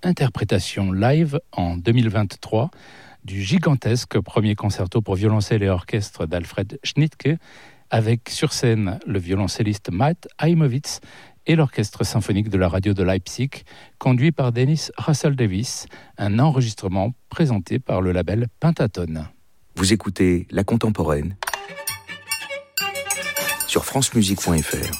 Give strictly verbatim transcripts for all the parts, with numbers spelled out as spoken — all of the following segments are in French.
interprétation live en deux mille vingt-trois du gigantesque premier concerto pour violoncelle et orchestre d'Alfred Schnittke, avec sur scène le violoncelliste Matt Heimowitz et l'orchestre symphonique de la radio de Leipzig, conduit par Dennis Russell Davis, un enregistrement présenté par le label Pentatone. Vous écoutez La Contemporaine sur francemusique point f r.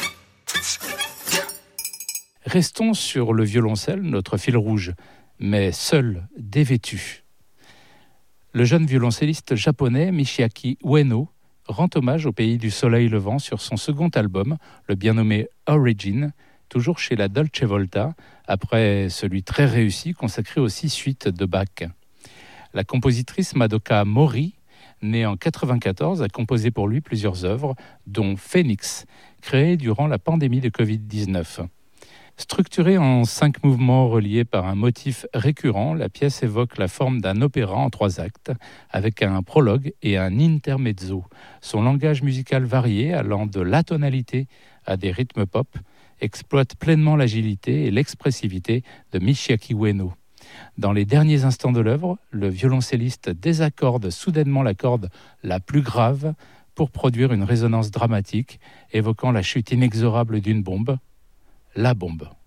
Restons sur le violoncelle, notre fil rouge, mais seul, dévêtu. Le jeune violoncelliste japonais Michiaki Ueno rend hommage au pays du soleil levant sur son second album, le bien nommé Origin, toujours chez la Dolce Volta, après celui très réussi consacré aux six suites de Bach. La compositrice Madoka Mori, née en quatre-vingt-quatorze, a composé pour lui plusieurs œuvres, dont Phoenix, créée durant la pandémie de covid dix-neuf. Structurée en cinq mouvements reliés par un motif récurrent, la pièce évoque la forme d'un opéra en trois actes, avec un prologue et un intermezzo. Son langage musical varié, allant de l'atonalité à des rythmes pop, exploite pleinement l'agilité et l'expressivité de Michiaki Ueno. Dans les derniers instants de l'œuvre, le violoncelliste désaccorde soudainement la corde la plus grave pour produire une résonance dramatique, évoquant la chute inexorable d'une bombe, la bombe.